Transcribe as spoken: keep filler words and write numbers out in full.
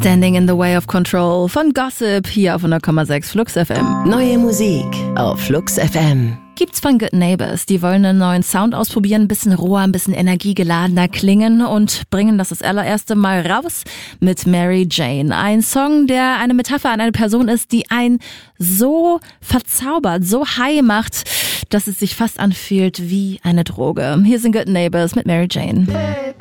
Standing in the Way of Control von Gossip hier auf hundert Komma sechs Flux F M. Neue Musik auf Flux F M. Gibt's von Good Neighbors. Die wollen einen neuen Sound ausprobieren, ein bisschen roher, ein bisschen energiegeladener klingen und bringen das das allererste Mal raus mit Mary Jane. Ein Song, der eine Metapher an eine Person ist, die einen so verzaubert, so high macht, dass es sich fast anfühlt wie eine Droge. Hier sind Good Neighbors mit Mary Jane.